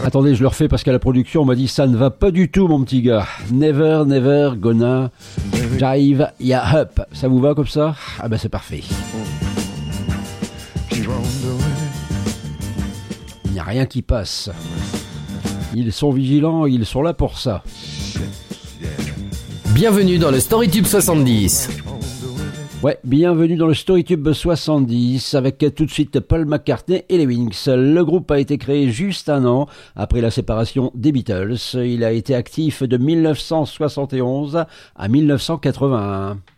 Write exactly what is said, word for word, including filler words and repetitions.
Attendez, je le refais parce qu'à la production, on m'a dit ça ne va pas du tout, mon petit gars. Never, never gonna jive ya up. Ça vous va comme ça? Ah ben c'est parfait. Il n'y a rien qui passe. Ils sont vigilants, ils sont là pour ça. Bienvenue dans le Storytube soixante-dix. Ouais, bienvenue dans le Storytube soixante-dix avec tout de suite Paul McCartney et les Wings. Le groupe a été créé juste un an après la séparation des Beatles. Il a été actif de mille neuf cent soixante et onze à mille neuf cent quatre-vingt-un.